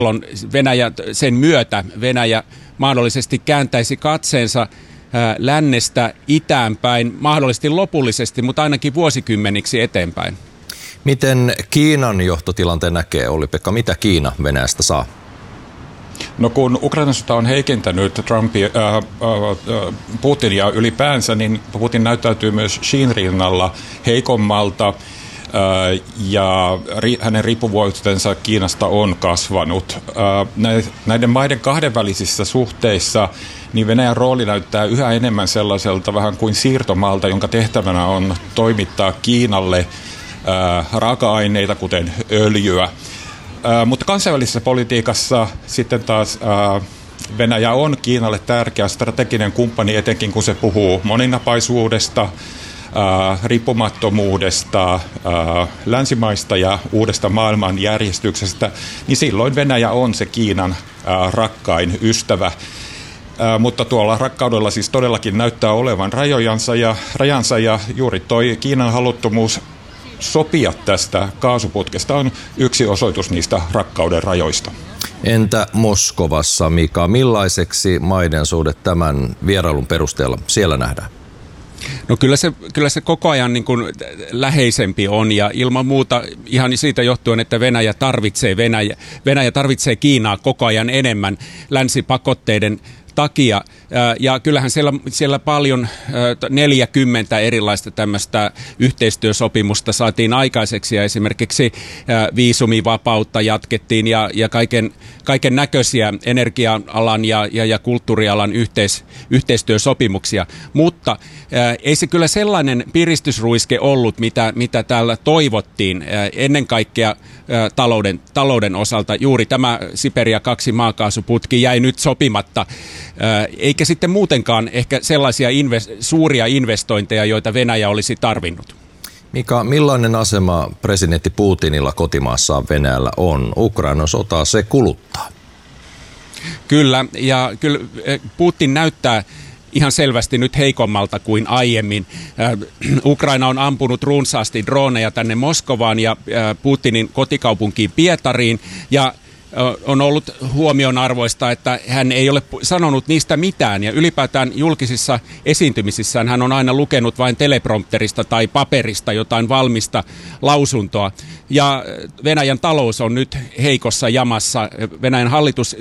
sen myötä Venäjä mahdollisesti kääntäisi katseensa lännestä itään päin, mahdollisesti lopullisesti, mutta ainakin vuosikymmeniksi eteenpäin. Miten Kiinan johtotilanteen näkee, Olli-Pekka? Mitä Kiina Venäjästä saa? No kun Ukrainan sota on heikentänyt Putinia ylipäänsä, niin Putin näyttäytyy myös Xiin rinnalla heikommalta ja hänen riippuvuutensa Kiinasta on kasvanut. Näiden maiden kahdenvälisissä suhteissa niin Venäjän rooli näyttää yhä enemmän sellaiselta vähän kuin siirtomaalta, jonka tehtävänä on toimittaa Kiinalle raaka-aineita, kuten öljyä. Mutta kansainvälisessä politiikassa sitten taas Venäjä on Kiinalle tärkeä strateginen kumppani, etenkin kun se puhuu moninapaisuudesta, riippumattomuudesta, länsimaista ja uudesta maailmanjärjestyksestä, niin silloin Venäjä on se Kiinan rakkain ystävä. Mutta tuolla rakkaudella siis todellakin näyttää olevan rajansa ja juuri toi Kiinan haluttomuus sopia tästä kaasuputkesta on yksi osoitus niistä rakkauden rajoista. Entä Moskovassa, Mika? Millaiseksi maiden suhde tämän vierailun perusteella siellä nähdään? No kyllä se koko ajan niin kuin läheisempi on ja ilman muuta ihan siitä johtuen, että Venäjä tarvitsee Kiinaa koko ajan enemmän länsipakotteiden takia. Ja kyllähän siellä paljon 40 erilaista tämmöistä yhteistyösopimusta saatiin aikaiseksi ja esimerkiksi viisumivapautta jatkettiin ja kaiken näköisiä energia-alan ja kulttuurialan yhteistyösopimuksia. Mutta ei se kyllä sellainen piristysruiske ollut, mitä täällä toivottiin ennen kaikkea talouden osalta. Juuri tämä Siberia 2 maakaasuputki jäi nyt sopimatta, eikä sitten muutenkaan ehkä sellaisia suuria investointeja, joita Venäjä olisi tarvinnut. Mika, millainen asema presidentti Putinilla kotimaassaan Venäjällä on? Ukrainan sota se kuluttaa. Kyllä, ja kyllä Putin näyttää ihan selvästi nyt heikommalta kuin aiemmin. Ukraina on ampunut runsaasti droneja tänne Moskovaan ja Putinin kotikaupunkiin Pietariin ja on ollut huomionarvoista, että hän ei ole sanonut niistä mitään ja ylipäätään julkisissa esiintymisissään hän on aina lukenut vain teleprompterista tai paperista jotain valmista lausuntoa. Ja Venäjän talous on nyt heikossa jamassa. Venäjän hallitus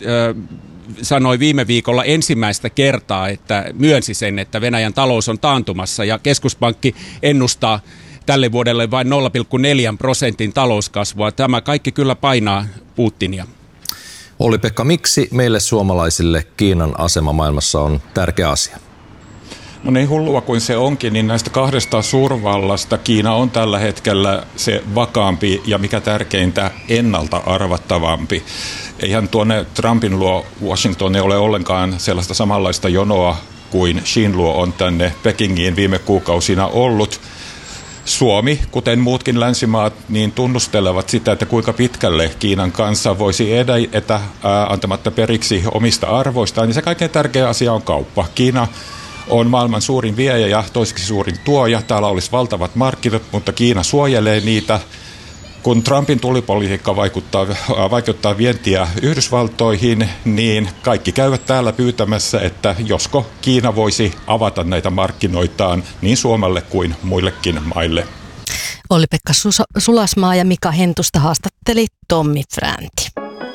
sanoi viime viikolla ensimmäistä kertaa, että myönsi sen, että Venäjän talous on taantumassa ja keskuspankki ennustaa tälle vuodelle vain 0,4% talouskasvua. Tämä kaikki kyllä painaa Putinia. Olli-Pekka, miksi meille suomalaisille Kiinan asema maailmassa on tärkeä asia? No niin hullua kuin se onkin, niin näistä kahdesta suurvallasta Kiina on tällä hetkellä se vakaampi ja mikä tärkeintä ennalta arvattavampi. Eihän tuonne Trumpin luo Washington ei ole ollenkaan sellaista samanlaista jonoa kuin Xiin luo on tänne Pekingiin viime kuukausina ollut. Suomi, kuten muutkin länsimaat, niin tunnustelevat sitä, että kuinka pitkälle Kiinan kanssa voisi edetä antamatta periksi omista arvoistaan. Ja se kaikkein tärkeä asia on kauppa. Kiina on maailman suurin viejä ja toiseksi suurin tuoja. Täällä olisi valtavat markkinat, mutta Kiina suojelee niitä. Kun Trumpin tulipolitiikka vaikuttaa vientiä Yhdysvaltoihin, niin kaikki käyvät täällä pyytämässä, että josko Kiina voisi avata näitä markkinoitaan niin Suomelle kuin muillekin maille. Olli-Pekka Sulasmaa ja Mika Hentusta haastatteli Tommi Fränti.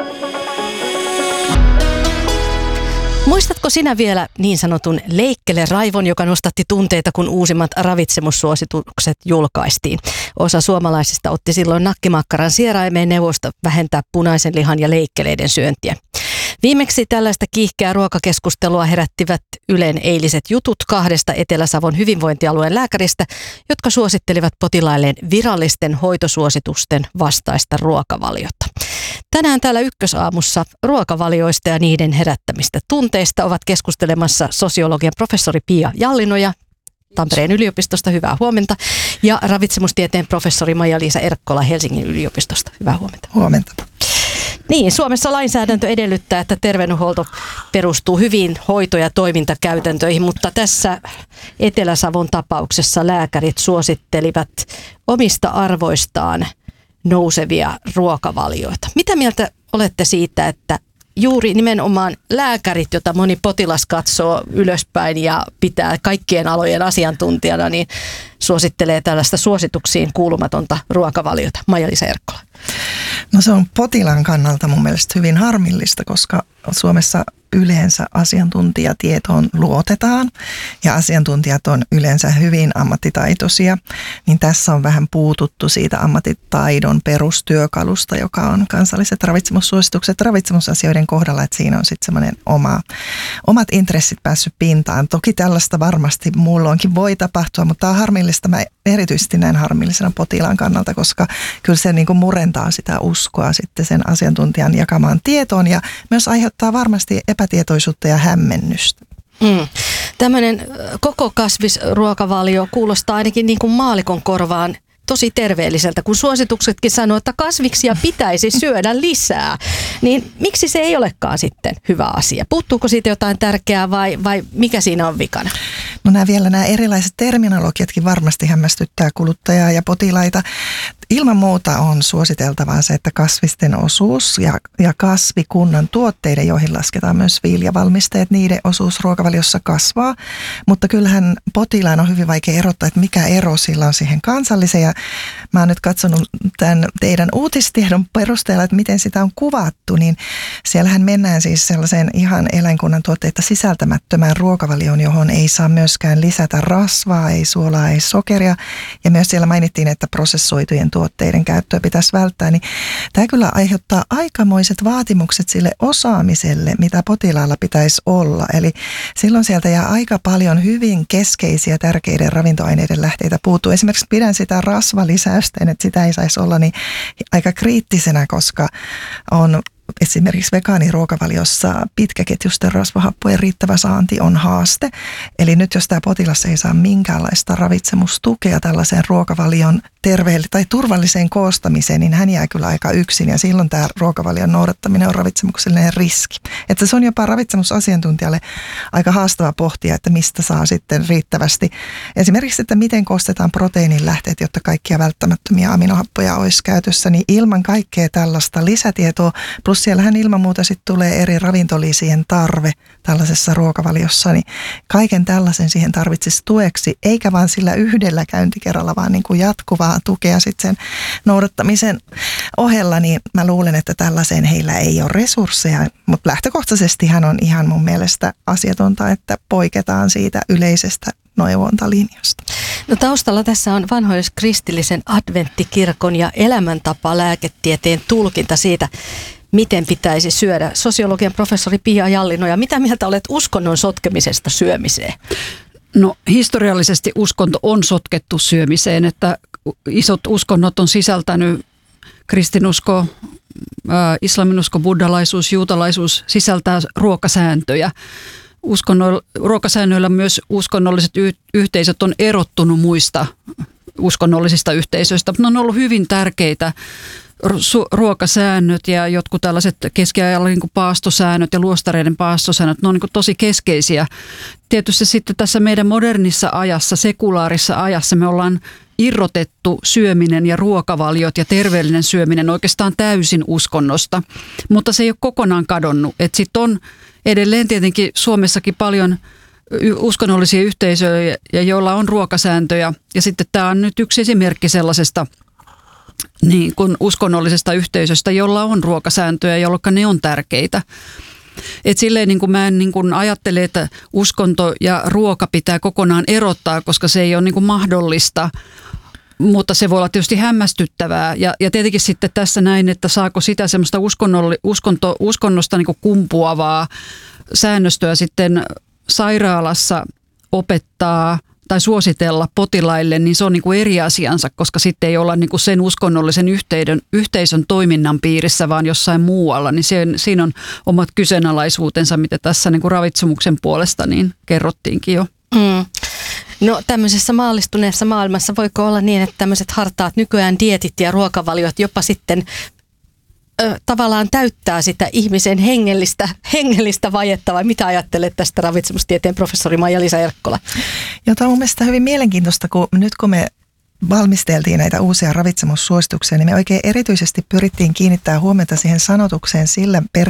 Muistatko sinä vielä niin sanotun leikkele-raivon, joka nostatti tunteita, kun uusimmat ravitsemussuositukset julkaistiin? Osa suomalaisista otti silloin nakkimakkaran sieraimeen neuvosta vähentää punaisen lihan ja leikkeleiden syöntiä. Viimeksi tällaista kiihkeää ruokakeskustelua herättivät Ylen eiliset jutut 2 Etelä-Savon hyvinvointialueen lääkäristä, jotka suosittelivat potilailleen virallisten hoitosuositusten vastaista ruokavaliota. Tänään täällä Ykkösaamussa ruokavalioista ja niiden herättämistä tunteista ovat keskustelemassa sosiologian professori Pia Jallinoja Tampereen yliopistosta, hyvää huomenta, ja ravitsemustieteen professori Maija-Liisa Erkkola Helsingin yliopistosta, hyvää huomenta. Huomenta. Niin, Suomessa lainsäädäntö edellyttää, että terveydenhuolto perustuu hyviin hoito- ja toimintakäytäntöihin, mutta tässä Etelä-Savon tapauksessa lääkärit suosittelivat omista arvoistaan nousevia ruokavalioita. Mitä mieltä olette siitä, että juuri nimenomaan lääkärit, jota moni potilas katsoo ylöspäin ja pitää kaikkien alojen asiantuntijana, niin suosittelee tällaista suosituksiin kuulumatonta ruokavaliota? Maija-Liisa Erkkola. No se on potilaan kannalta mun mielestä hyvin harmillista, koska Suomessa yleensä asiantuntijatietoon luotetaan ja asiantuntijat on yleensä hyvin ammattitaitoisia, niin tässä on vähän puututtu siitä ammattitaidon perustyökalusta, joka on kansalliset ravitsemussuositukset ravitsemusasioiden kohdalla, että siinä on sitten semmoinen omat intressit päässyt pintaan. Toki tällaista varmasti muulloinkin voi tapahtua, mutta tämä on harmillista. Mä erityisesti näin harmillisena potilaan kannalta, koska kyllä se niin kuin murentaa sitä uskoa sitten sen asiantuntijan jakamaan tietoon ja myös aiheuttaa varmasti epätietoisuutta ja hämmennystä. Tämmöinen koko kasvisruokavalio kuulostaa ainakin niin kuin maallikon korvaan tosi terveelliseltä, kun suosituksetkin sanoo, että kasviksia pitäisi syödä lisää. Niin miksi se ei olekaan sitten hyvä asia? Puuttuuko siitä jotain tärkeää vai mikä siinä on vikana? No nämä erilaiset terminologiatkin varmasti hämmästyttää kuluttajaa ja potilaita. Ilman muuta on suositeltavaa se, että kasvisten osuus ja kasvikunnan tuotteiden, joihin lasketaan myös viljavalmisteet, niiden osuus ruokavaliossa kasvaa. Mutta kyllähän potilaan on hyvin vaikea erottaa, että mikä ero sillä on siihen kansalliseen. Ja mä oon nyt katsonut tämän teidän uutistiedon perusteella, että miten sitä on kuvattu, niin siellähän mennään siis sellaiseen ihan eläinkunnan tuotteita sisältämättömään ruokavalioon, johon ei saa myöskään lisätä rasvaa, ei suolaa, ei sokeria. Ja myös siellä mainittiin, että prosessoitujen tuotteiden käyttöä pitäisi välttää, niin tämä kyllä aiheuttaa aikamoiset vaatimukset sille osaamiselle, mitä potilaalla pitäisi olla. Eli silloin sieltä jää aika paljon hyvin keskeisiä tärkeiden ravintoaineiden lähteitä puuttuu. Esimerkiksi pidän sitä rasvalisäystä, että sitä ei saisi olla niin aika kriittisenä, koska on esimerkiksi vegaaniruokavaliossa pitkäketjuisten rasvahappojen riittävä saanti on haaste. Eli nyt jos tämä potilas ei saa minkäänlaista ravitsemustukea tällaiseen ruokavalion tai turvalliseen koostamiseen, niin hän jää kyllä aika yksin ja silloin tämä ruokavalion noudattaminen on ravitsemuksellinen riski. Että se on jopa ravitsemusasiantuntijalle aika haastava pohtia, että mistä saa sitten riittävästi. Esimerkiksi, että miten koostetaan proteiinin lähteet, jotta kaikkia välttämättömiä aminohappoja olisi käytössä, niin ilman kaikkea tällaista lisätietoa, plus siellähän ilman muuta sitten tulee eri ravintolisien tarve tällaisessa ruokavaliossa, niin kaiken tällaisen siihen tarvitsisi tueksi, eikä vaan sillä yhdellä käyntikerralla, vaan niin kuin jatkuvaa tukea sitten sen noudattamisen ohella, niin mä luulen, että tällaiseen heillä ei ole resursseja, mutta lähtökohtaisestihan on ihan mun mielestä asiatonta, että poiketaan siitä yleisestä neuvontalinjasta. No taustalla tässä on vanhoilliskristillisen adventtikirkon ja elämäntapa-lääketieteen tulkinta siitä, miten pitäisi syödä. Sosiologian professori Pia Jallinoja, mitä mieltä olet uskonnon sotkemisesta syömiseen? No historiallisesti uskonto on sotkettu syömiseen, että isot uskonnot on sisältänyt kristinusko, islaminusko, buddhalaisuus, juutalaisuus sisältää ruokasääntöjä. Ruokasäännöillä myös uskonnolliset yhteisöt on erottunut muista uskonnollisista yhteisöistä, mutta ne on ollut hyvin tärkeitä ruokasäännöt ja jotkut tällaiset keskiajalla niin kuin paastosäännöt ja luostareiden paastosäännöt, ne on niin kuin tosi keskeisiä. Tietysti sitten tässä meidän modernissa ajassa, sekulaarissa ajassa me ollaan irrotettu syöminen ja ruokavaliot ja terveellinen syöminen oikeastaan täysin uskonnosta, mutta se ei ole kokonaan kadonnut. Sitten on edelleen tietenkin Suomessakin paljon uskonnollisia yhteisöjä, joilla on ruokasääntöjä ja sitten tämä on nyt yksi esimerkki sellaisesta niin kuin uskonnollisesta yhteisöstä, jolla on ruokasääntöjä, jolloin ne on tärkeitä. Et silleen niin kuin mä en niin kuin ajattele, että uskonto ja ruoka pitää kokonaan erottaa, koska se ei ole niin kuin mahdollista, mutta se voi olla tietysti hämmästyttävää. Ja tietenkin sitten tässä näin, että saako sitä semmoista uskonnosta niin kuin kumpuavaa säännöstöä sitten sairaalassa opettaa tai suositella potilaille, niin se on niin kuin eri asiansa, koska sitten ei olla niin kuin sen uskonnollisen yhteisön toiminnan piirissä, vaan jossain muualla. Niin siinä on omat kyseenalaisuutensa, mitä tässä niin kuin ravitsemuksen puolesta niin kerrottiinkin jo. No tämmöisessä maallistuneessa maailmassa voiko olla niin, että tämmöiset hartaat nykyään dieetit ja ruokavaliot jopa sitten tavallaan täyttää sitä ihmisen hengellistä vajetta, vai mitä ajattelet tästä ravitsemustieteen professori Maija-Liisa Erkkola? Tämä on mun mielestä hyvin mielenkiintoista, kun nyt kun me valmisteltiin näitä uusia ravitsemussuosituksia, niin me oikein erityisesti pyrittiin kiinnittää huomiota siihen sanotukseen sillä